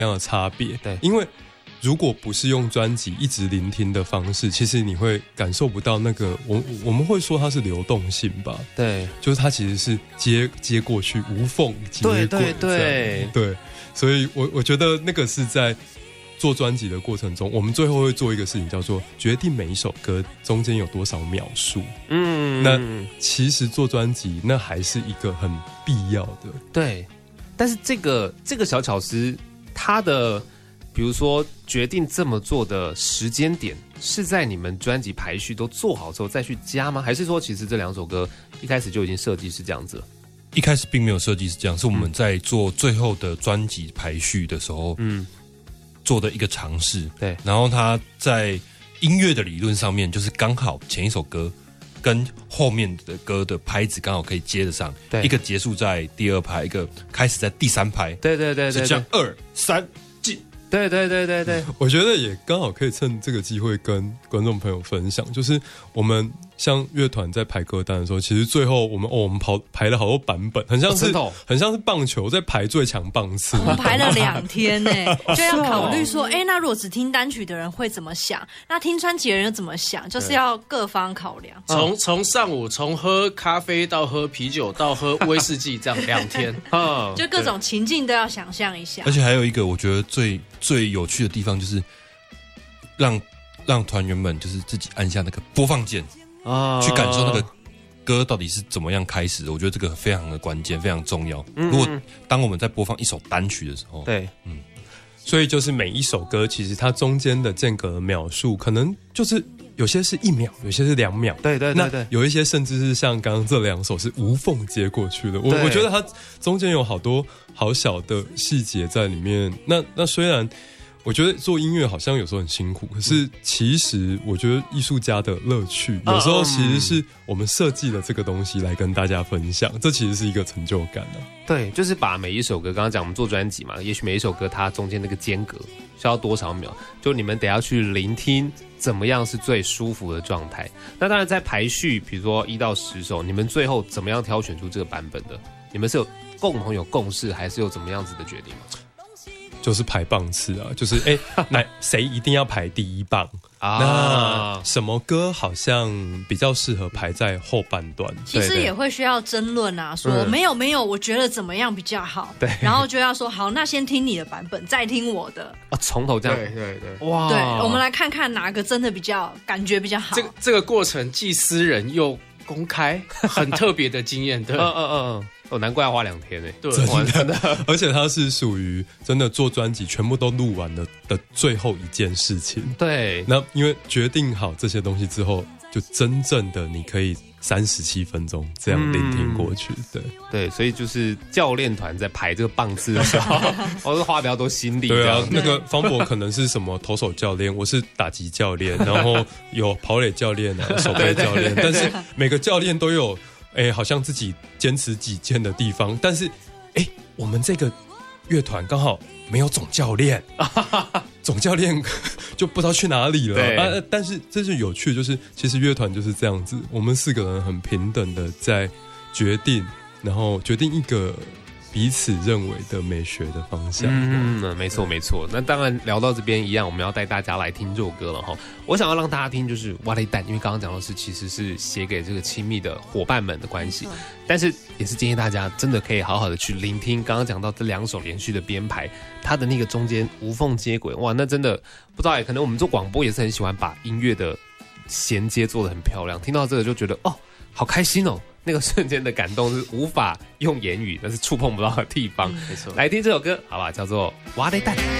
样的差别。 对， 因为如果不是用专辑一直聆听的方式，其实你会感受不到那个我们会说它是流动性吧？ 对， 就是它其实是接过去无缝接轨。对，所以我觉得那个是在做专辑的过程中，我们最后会做一个事情，叫做决定每一首歌中间有多少秒数。那其实做专辑那还是一个很必要的。 对，但是这个小巧思，它的比如说决定这么做的时间点，是在你们专辑排序都做好之后再去加吗？还是说其实这2首歌一开始就已经设计是这样子了？ 一开始并没有设计是这样，是我们在做最后的专辑排序的时候，做的一个尝试。 对， 然后它在音乐的理论上面，就是刚好前一首歌跟后面的歌的拍子刚好可以接得上， 对， 一个结束在第2拍，一个开始在第3拍。 对，是这样2、3进。 对， 我觉得也刚好可以趁这个机会跟观众朋友分享，就是我们像乐团在排歌单的时候，其实最后我们排了好多版本，很像是棒球在排最强棒次。 我们排了2天呢，就要考虑说，那如果只听单曲的人会怎么想？那听专辑的人又怎么想？就是要各方考量。 从上午从喝咖啡到喝啤酒到喝威士忌，这样2天就各种情境都要想象一下。 而且还有一个我觉得最有趣的地方就是让团员们就是自己按下那个播放键去感受那个歌到底是怎么样开始的。我觉得这个非常的关键，非常重要。如果当我们在播放一首单曲的时候， 对， 所以就是每一首歌其实它中间的间隔秒数可能就是有些是1秒，有些是2秒。 对， 那有一些甚至是像刚刚这2首是无缝接过去的。我觉得它中间有好多好小的细节在里面。那虽然我觉得做音乐好像有时候很辛苦，可是其实我觉得艺术家的乐趣有时候其实是我们设计了这个东西来跟大家分享，这其实是一个成就感啊。 对，就是把每一首歌，刚刚讲我们做专辑嘛，也许每一首歌它中间那个间隔需要多少秒，就你们得要去聆听怎么样是最舒服的状态。那当然在排序，比如说1到10首，你们最后怎么样挑选出这个版本的？你们是有共同有共识，还是有怎么样子的决定吗？ 就是排棒次啊，就是那谁一定要排第1棒啊？ 那什么歌好像比较适合排在后半段？ 其实也会需要争论啊，说没有，我觉得怎么样比较好？ 对， 然后就要说好，那先听你的版本，再听我的从头这样。 对， 哇， 对，我们来看看哪个真的比较感觉比较好。 这个过程既私人又公开，很特别的经验。对， 难怪要花2天欸。 对， 真的，而且它是属于真的做专辑全部都录完了的最后一件事情。 对， 那因为决定好这些东西之后，就真正的你可以37分钟这样聆听过去。 对，所以就是教练团在排这个棒次的时候，我是花比较多心力。 对啊，那个方博可能是什么投手教练，我是打击教练，然后有跑垒教练啊，守备教练，但是每个教练都有好像自己坚持己见的地方，但是我们这个乐团刚好没有总教练，总教练就不知道去哪里了。但是这是有趣的，就是其实乐团就是这样子，我们4个人很平等的在决定，然后决定一个彼此认为的美学的方向。 没错。那当然聊到这边一样，我们要带大家来听这首歌了哈。我想要让大家听就是哇嘞蛋，因为刚刚讲的是其实是写给这个亲密的伙伴们的关系，但是也是建议大家真的可以好好的去聆听刚刚讲到这2首连续的编排，它的那个中间无缝接轨，哇，那真的不知道可能我们做广播也是很喜欢把音乐的衔接做得很漂亮，听到这个就觉得好开心哦。那个瞬间的感动是无法用言语，那是触碰不到的地方。 没错， 来听这首歌，好吧，叫做《哇嘞蛋》。